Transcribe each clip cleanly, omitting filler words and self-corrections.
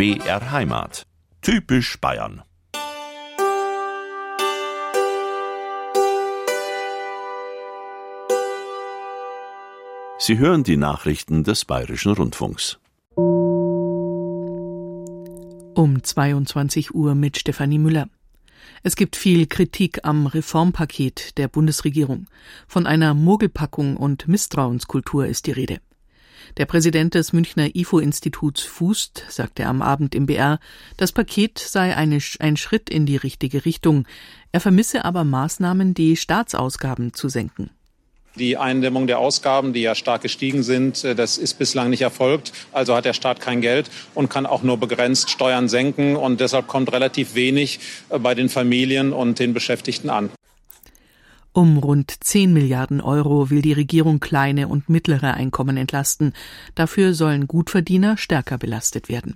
BR Heimat. Typisch Bayern. Sie hören die Nachrichten des Bayerischen Rundfunks. Um 22 Uhr mit Stefanie Müller. Es gibt viel Kritik am Reformpaket der Bundesregierung. Von einer Mogelpackung und Misstrauenskultur ist die Rede. Der Präsident des Münchner IFO-Instituts Fußt sagte am Abend im BR, das Paket sei ein Schritt in die richtige Richtung. Er vermisse aber Maßnahmen, die Staatsausgaben zu senken. Die Eindämmung der Ausgaben, die ja stark gestiegen sind, das ist bislang nicht erfolgt. Also hat der Staat kein Geld und kann auch nur begrenzt Steuern senken. Und deshalb kommt relativ wenig bei den Familien und den Beschäftigten an. Um rund 10 Milliarden Euro will die Regierung kleine und mittlere Einkommen entlasten. Dafür sollen Gutverdiener stärker belastet werden.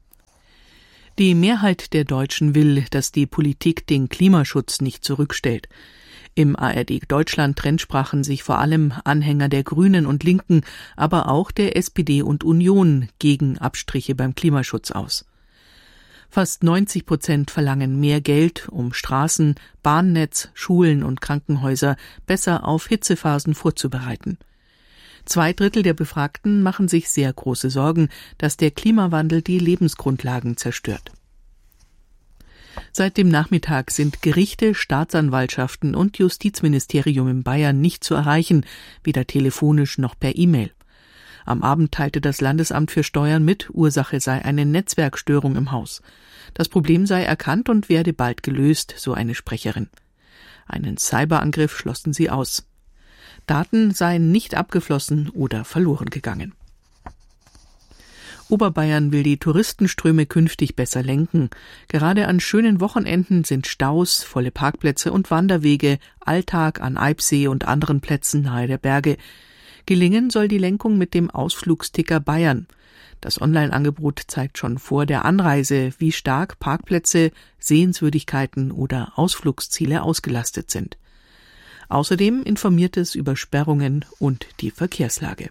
Die Mehrheit der Deutschen will, dass die Politik den Klimaschutz nicht zurückstellt. Im ARD-Deutschland-Trend sprachen sich vor allem Anhänger der Grünen und Linken, aber auch der SPD und Union gegen Abstriche beim Klimaschutz aus. Fast 90% verlangen mehr Geld, um Straßen, Bahnnetz, Schulen und Krankenhäuser besser auf Hitzephasen vorzubereiten. 2/3 der Befragten machen sich sehr große Sorgen, dass der Klimawandel die Lebensgrundlagen zerstört. Seit dem Nachmittag sind Gerichte, Staatsanwaltschaften und Justizministerium in Bayern nicht zu erreichen, weder telefonisch noch per E-Mail. Am Abend teilte das Landesamt für Steuern mit, Ursache sei eine Netzwerkstörung im Haus. Das Problem sei erkannt und werde bald gelöst, so eine Sprecherin. Einen Cyberangriff schlossen sie aus. Daten seien nicht abgeflossen oder verloren gegangen. Oberbayern will die Touristenströme künftig besser lenken. Gerade an schönen Wochenenden sind Staus, volle Parkplätze und Wanderwege Alltag an Eibsee und anderen Plätzen nahe der Berge. Gelingen soll die Lenkung mit dem Ausflugsticker Bayern. Das Online-Angebot zeigt schon vor der Anreise, wie stark Parkplätze, Sehenswürdigkeiten oder Ausflugsziele ausgelastet sind. Außerdem informiert es über Sperrungen und die Verkehrslage.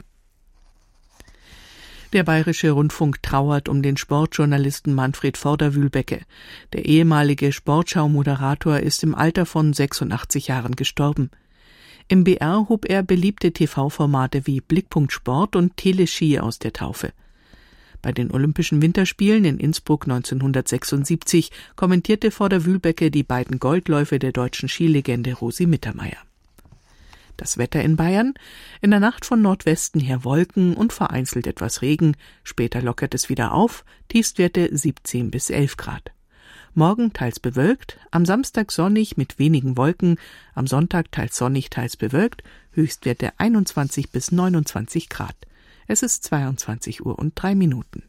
Der Bayerische Rundfunk trauert um den Sportjournalisten Manfred Vorderwühlbecke. Der ehemalige Sportschau-Moderator ist im Alter von 86 Jahren gestorben. Im BR hob er beliebte TV-Formate wie Blickpunkt Sport und Teleski aus der Taufe. Bei den Olympischen Winterspielen in Innsbruck 1976 kommentierte Vorderwühlbecke die beiden Goldläufe der deutschen Skilegende Rosi Mittermeier. Das Wetter in Bayern: in der Nacht von Nordwesten her Wolken und vereinzelt etwas Regen, später lockert es wieder auf, Tiefstwerte 17 bis 11 Grad. Morgen teils bewölkt, am Samstag sonnig mit wenigen Wolken, am Sonntag teils sonnig, teils bewölkt, Höchstwerte 21 bis 29 Grad. Es ist 22 Uhr und 3 Minuten.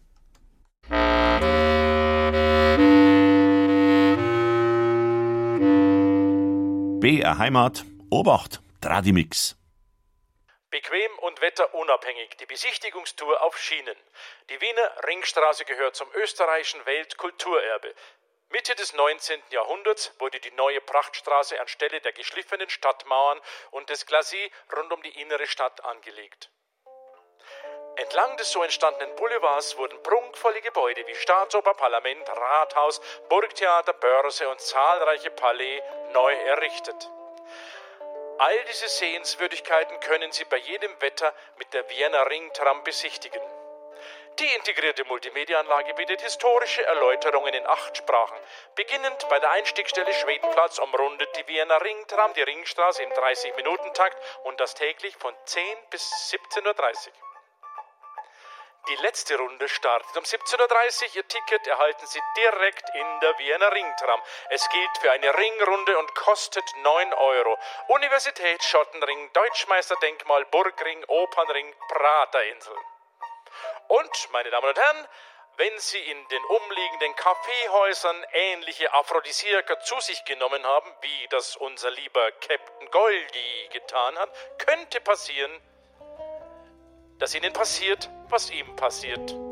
BR Heimat, Obacht, Tradimix. Bequem und wetterunabhängig die Besichtigungstour auf Schienen. Die Wiener Ringstraße gehört zum österreichischen Weltkulturerbe. Mitte des 19. Jahrhunderts wurde die neue Prachtstraße anstelle der geschliffenen Stadtmauern und des Glacis rund um die innere Stadt angelegt. Entlang des so entstandenen Boulevards wurden prunkvolle Gebäude wie Staatsoper, Parlament, Rathaus, Burgtheater, Börse und zahlreiche Palais neu errichtet. All diese Sehenswürdigkeiten können Sie bei jedem Wetter mit der Vienna Ringtram besichtigen. Die integrierte Multimediaanlage bietet historische Erläuterungen in 8 Sprachen. Beginnend bei der Einstiegsstelle Schwedenplatz umrundet die Vienna Ringtram die Ringstraße im 30-Minuten-Takt und das täglich von 10 bis 17.30 Uhr. Die letzte Runde startet um 17.30 Uhr. Ihr Ticket erhalten Sie direkt in der Vienna Ringtram. Es gilt für eine Ringrunde und kostet 9 Euro. Universität, Schottenring, Deutschmeisterdenkmal, Burgring, Opernring, Praterinsel. Und, meine Damen und Herren, wenn Sie in den umliegenden Kaffeehäusern ähnliche Aphrodisiaka zu sich genommen haben, wie das unser lieber Captain Goldie getan hat, könnte passieren, dass Ihnen passiert, was ihm passiert.